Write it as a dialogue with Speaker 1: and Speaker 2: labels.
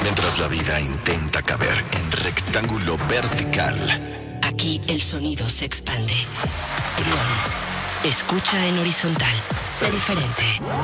Speaker 1: Mientras la vida intenta caber en rectángulo vertical,
Speaker 2: aquí el sonido se expande. Trión. Escucha en horizontal. Sé diferente.